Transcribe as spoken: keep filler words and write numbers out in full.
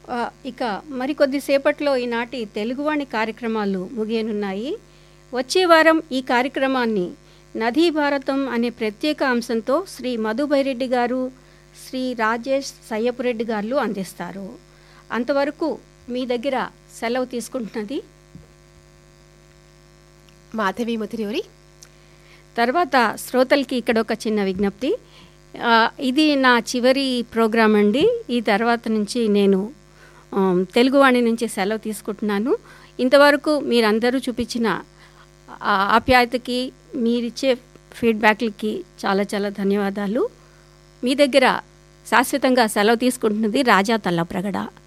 ఆ, ఇక మరికొద్దిసేపట్లో ఈనాటి తెలుగువాణి కార్యక్రమాలు ముగియనున్నాయి. వచ్చే వారం ఈ కార్యక్రమాన్ని నదీ భారతం అనే ప్రత్యేక అంశంతో శ్రీ మధుబైరెడ్డి గారు, శ్రీ రాజేష్ సయ్యపురెడ్డి గారు అందిస్తారు. అంతవరకు మీ దగ్గర సెలవు తీసుకుంటున్నది మాధవి ముతిరియూరి. తర్వాత శ్రోతలకి ఇక్కడ ఒక చిన్న విజ్ఞప్తి. ఆ, ఇది నా చివరి ప్రోగ్రాం అండి. ఈ తర్వాత నుంచి నేను ఆ, తెలుగువాణి నుంచి సెలవు తీసుకుంటున్నాను. ఇంతవరకు మీరందరూ చూపించిన ఆ ఆప్యాయతకి, మీరిచ్చే ఫీడ్బ్యాక్లకి చాలా చాలా ధన్యవాదాలు. మీ దగ్గర శాశ్వతంగా సెలవు తీసుకుంటున్నది రాజా తల్లప్రగడ.